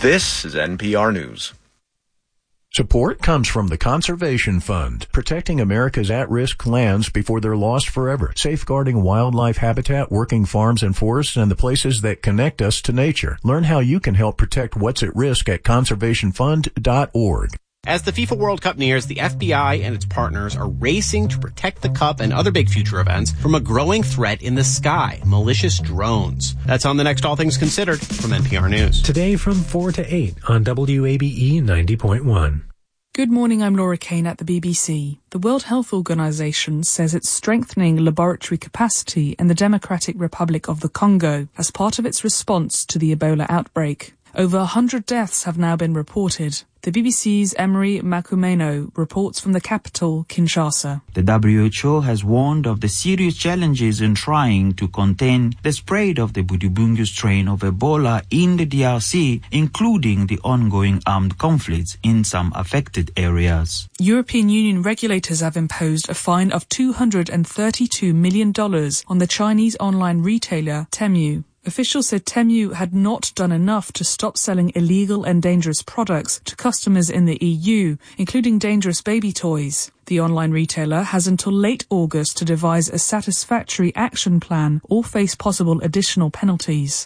This is NPR News. Support comes from the Conservation Fund, protecting America's at-risk lands before they're lost forever, safeguarding wildlife habitat, working farms and forests, and the places that connect us to nature. Learn how you can help protect what's at risk at conservationfund.org. As the FIFA World Cup nears, the FBI and its partners are racing to protect the Cup and other big future events from a growing threat in the sky, malicious drones. That's on the next All Things Considered from NPR News. Today from 4 to 8 on WABE 90.1. Good morning, I'm Laura Kane at the BBC. The World Health Organization says it's strengthening laboratory capacity in the Democratic Republic of the Congo as part of its response to the Ebola outbreak. Over 100 deaths have now been reported. The BBC's Emery Makumeno reports from the capital, Kinshasa. The WHO has warned of the serious challenges in trying to contain the spread of the Budibungu strain of Ebola in the DRC, including the ongoing armed conflicts in some affected areas. European Union regulators have imposed a fine of $232 million on the Chinese online retailer Temu. Officials said Temu had not done enough to stop selling illegal and dangerous products to customers in the EU, including dangerous baby toys. The online retailer has until late August to devise a satisfactory action plan or face possible additional penalties.